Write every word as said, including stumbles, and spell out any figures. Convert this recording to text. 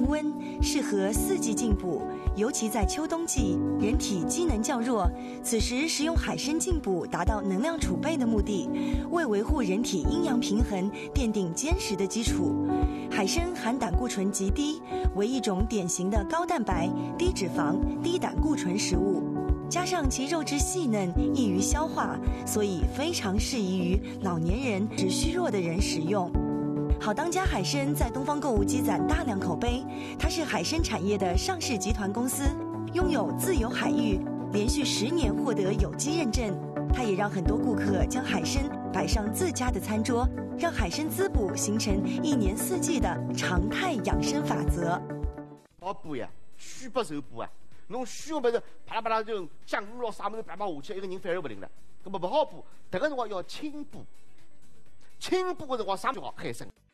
温，适合四季进补，尤其在秋冬季，人体机能较弱，此时食用海参进补，达到能量储备的目的，为维护人体阴阳平衡奠定坚实的基础。海参含胆固醇极低，为一种典型的高蛋白、低脂肪、低胆固醇食物。加上其肉质细嫩，易于消化，所以非常适宜于老年人、脂虚弱的人食用。好当家海参在东方购物积攒大量口碑，它是海参产业的上市集团公司，拥有自有海域，连续十年获得有机认证。它也让很多顾客将海参摆上自家的餐桌，让海参滋补形成一年四季的常态养生法则。 好补呀，虚不受补啊！侬虚个么子，啪啦啪啦就降雨咯，啥么子啪啪下去，一个人反而不灵了。那么不好补，这个辰光要清补，清补的辰光啥就好海参。